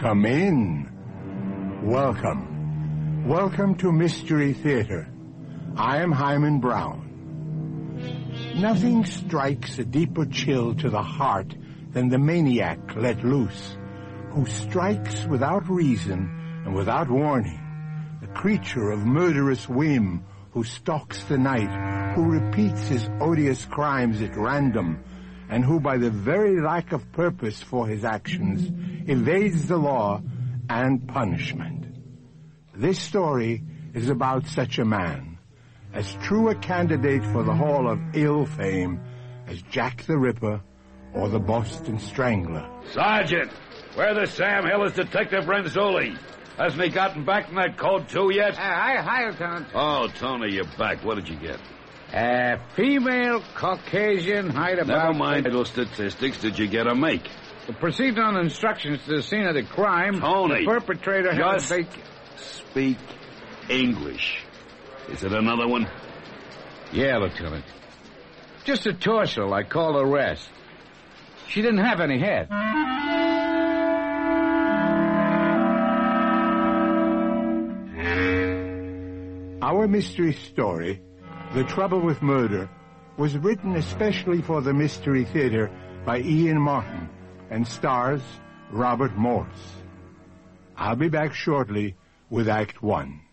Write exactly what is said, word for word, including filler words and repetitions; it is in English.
Come in. Welcome. Welcome to Mystery Theater. I am Hyman Brown. Nothing strikes a deeper chill to the heart than the maniac let loose, who strikes without reason and without warning, the creature of murderous whim who stalks the night, who repeats his odious crimes at random, and who by the very lack of purpose for his actions evades the law and punishment. This story is about such a man, as true a candidate for the Hall of Ill fame as Jack the Ripper or the Boston Strangler. Sergeant, where the Sam Hill is Detective Renzulli? Hasn't he gotten back from that code two yet? Uh, hi, hi, Lieutenant. Oh, Tony, you're back. What did you get? Uh, female Caucasian, height about... Never mind little statistics. Did you get a make? Proceed on instructions to the scene of the crime. Tony, the perpetrator just had a speak English. Is it another one? Yeah, Lieutenant. Just a torso, like call arrest. She didn't have any head. Our mystery story, The Trouble with Murder, was written especially for the Mystery Theater by Ian Martin and stars Robert Morse. I'll be back shortly with Act One.